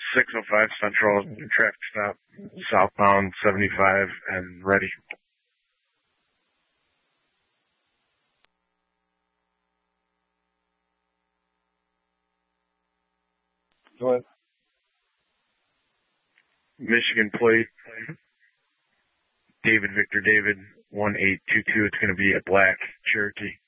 605 Central, traffic stop, southbound 75 and ready. Go ahead. Michigan plate, David Victor David 1822. It's going to be a black Cherokee.